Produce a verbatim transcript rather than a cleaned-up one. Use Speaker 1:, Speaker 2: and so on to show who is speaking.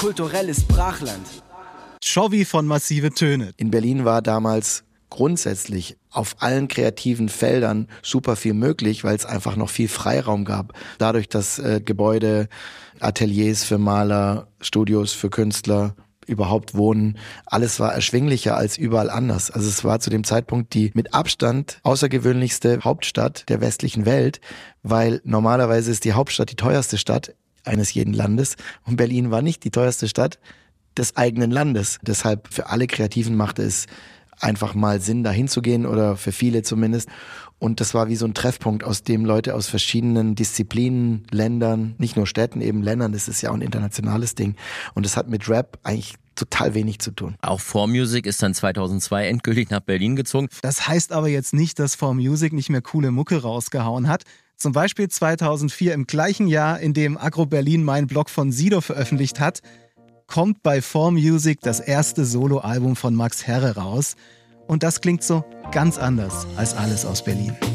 Speaker 1: kulturelles Brachland.
Speaker 2: Chovy von Massive Töne.
Speaker 3: In Berlin war damals grundsätzlich auf allen kreativen Feldern super viel möglich, weil es einfach noch viel Freiraum gab. Dadurch, dass äh, Gebäude, Ateliers für Maler, Studios für Künstler, überhaupt Wohnen, alles war erschwinglicher als überall anders. Also es war zu dem Zeitpunkt die mit Abstand außergewöhnlichste Hauptstadt der westlichen Welt, weil normalerweise ist die Hauptstadt die teuerste Stadt eines jeden Landes und Berlin war nicht die teuerste Stadt des eigenen Landes. Deshalb für alle Kreativen machte es einfach mal Sinn, da hinzugehen oder für viele zumindest. Und das war wie so ein Treffpunkt, aus dem Leute aus verschiedenen Disziplinen, Ländern, nicht nur Städten, eben Ländern, das ist ja auch ein internationales Ding. Und das hat mit Rap eigentlich total wenig zu tun.
Speaker 4: Auch four Music ist dann zweitausendzwei endgültig nach Berlin gezogen.
Speaker 2: Das heißt aber jetzt nicht, dass four Music nicht mehr coole Mucke rausgehauen hat. Zum Beispiel zweitausendvier, im gleichen Jahr, in dem Agro Berlin mein Blog von Sido veröffentlicht hat, kommt bei four Music das erste Soloalbum von Max Herre raus. Und das klingt so ganz anders als alles aus Berlin.